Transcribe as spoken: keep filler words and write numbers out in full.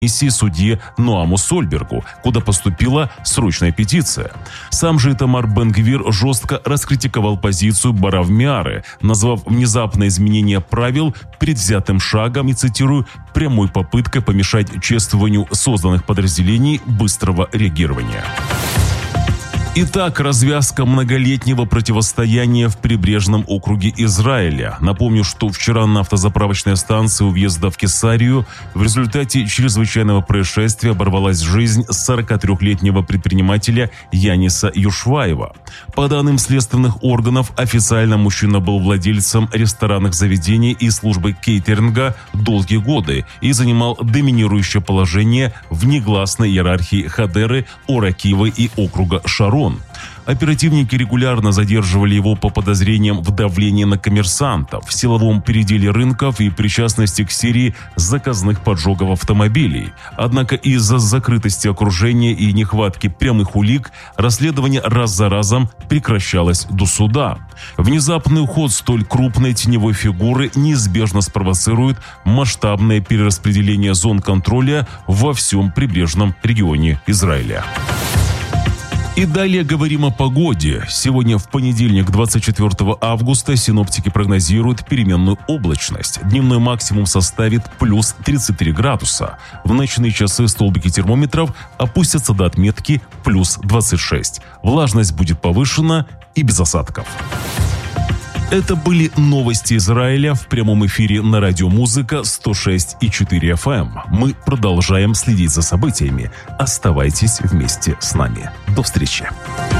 комиссии судье Ноаму Сольбергу, куда поступила срочная петиция. Сам же Итамар Бен-Гвир жестко раскритиковал позицию Барав Миары, назвав внезапное изменение правил предвзятым шагом и, цитирую, «прямой попыткой помешать чествованию созданных подразделений быстрого реагирования». Итак, развязка многолетнего противостояния в прибрежном округе Израиля. Напомню, что вчера на автозаправочной станции у въезда в Кесарию в результате чрезвычайного происшествия оборвалась жизнь сорокатрёхлетнего предпринимателя Яниса Юшваева. По данным следственных органов, официально мужчина был владельцем ресторанных заведений и службы кейтеринга долгие годы и занимал доминирующее положение в негласной иерархии Хадеры, Ора-Акивы и округа Шарон. Оперативники регулярно задерживали его по подозрениям в давлении на коммерсантов, в силовом переделе рынков и причастности к серии заказных поджогов автомобилей. Однако из-за закрытости окружения и нехватки прямых улик расследование раз за разом прекращалось до суда. Внезапный уход столь крупной теневой фигуры неизбежно спровоцирует масштабное перераспределение зон контроля во всем прибрежном регионе Израиля. И далее говорим о погоде. Сегодня в понедельник, двадцать четвёртого августа, синоптики прогнозируют переменную облачность. Дневной максимум составит плюс тридцать три градуса. В ночные часы столбики термометров опустятся до отметки плюс двадцать шесть. Влажность будет повышена и без осадков. Это были новости Израиля в прямом эфире на радио Музыка сто шесть и четыре эф эм. Мы продолжаем следить за событиями. Оставайтесь вместе с нами. До встречи.